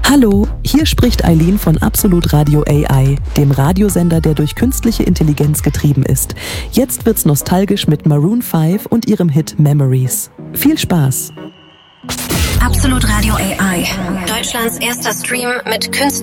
Hallo, hier spricht Eileen von Absolut Radio AI, dem Radiosender, der durch künstliche Intelligenz getrieben ist. Jetzt wird's nostalgisch mit Maroon 5 und ihrem Hit Memories. Viel Spaß! Absolut Radio AI, Deutschlands erster Stream mit künstlicher